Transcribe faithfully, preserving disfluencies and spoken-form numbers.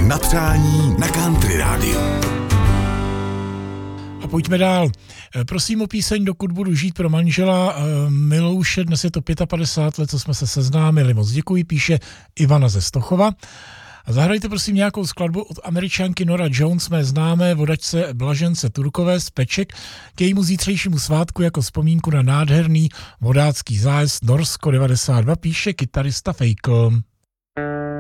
Na přání na Country rádiu. A pojďme dál. Prosím o píseň Dokud budu žít pro manžela Milouše, dnes je to padesát pět let, co jsme se seznámili. Moc děkuji, píše Ivana ze Stochova. A zahrajte prosím nějakou skladbu od Američanky Nora Jones, mé známé vodačce Blažence Turkové z Peček, k jejímu zítřejšímu svátku jako vzpomínku na nádherný vodácký zájezd Norsko devadesát dva, píše kytarista Fejkl.